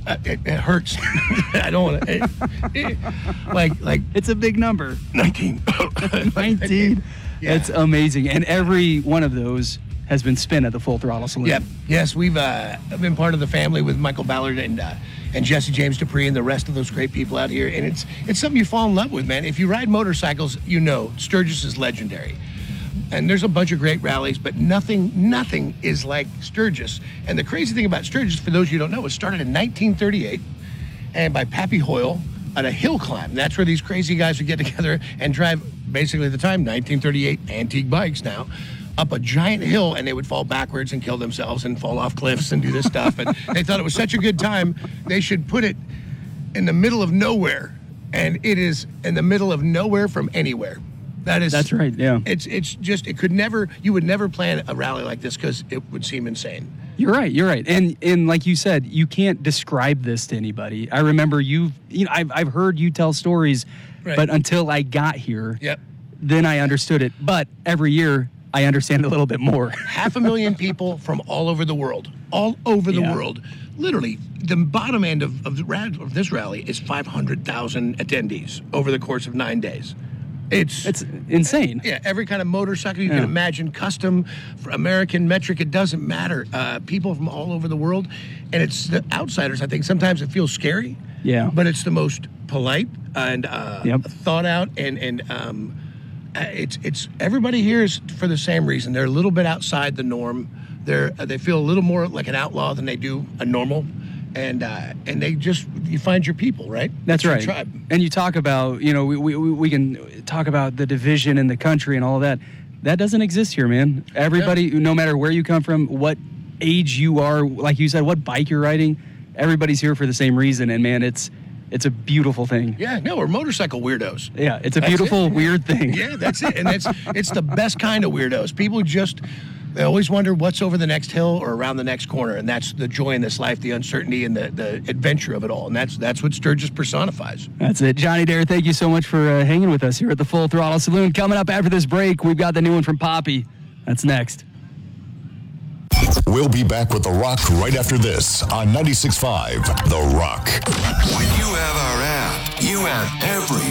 It hurts. I don't want to. Like It's a big number. 19. 19. Yeah. It's amazing. And every one of those has been spent at the Full Throttle Saloon. Yep. Yes, we've been part of the family with Michael Ballard and Jesse James Dupree and the rest of those great people out here. And it's something you fall in love with, man. If you ride motorcycles, you know Sturgis is legendary. And there's a bunch of great rallies, but nothing is like Sturgis. And the crazy thing about Sturgis, for those you don't know, it started in 1938 and by Pappy Hoyle on a hill climb. That's where these crazy guys would get together and drive, basically at the time, 1938 antique bikes now, up a giant hill, and they would fall backwards and kill themselves and fall off cliffs and do this stuff. And they thought it was such a good time, they should put it in the middle of nowhere. And it is in the middle of nowhere from anywhere. That's right, yeah. It's just, you would never plan a rally like this because it would seem insane. You're right. And like you said, you can't describe this to anybody. I remember I've heard you tell stories, Right. but until I got here, Yep. then I understood it. But every year, I understand a little bit more. 500,000 people from all over the world. Literally, the bottom end of this rally is 500,000 attendees over the course of 9 days. It's insane. Yeah, every kind of motorcycle you can imagine, custom, American, metric, it doesn't matter. People from all over the world. And it's the outsiders, I think. Sometimes it feels scary. Yeah. But it's the most polite and thought out. And it's everybody here is for the same reason. They're a little bit outside the norm. They feel a little more like an outlaw than they do a normal. And you find your people, right? That's your right. Tribe. And you talk about, we can talk about the division in the country and all of that. That doesn't exist here, man. Everybody, no matter where you come from, what age you are, like you said, what bike you're riding, everybody's here for the same reason. And man, it's a beautiful thing. Yeah, no, we're motorcycle weirdos. Yeah, it's a beautiful, weird thing. Yeah, that's it. And it's the best kind of weirdos. People they always wonder what's over the next hill or around the next corner, and that's the joy in this life, the uncertainty and the adventure of it all, and that's what Sturgis personifies. That's it. Johnny Dare, thank you so much for hanging with us here at the Full Throttle Saloon. Coming up after this break, we've got the new one from Poppy. That's next. We'll be back with The Rock right after this on 96.5 The Rock. When you have our app, you have every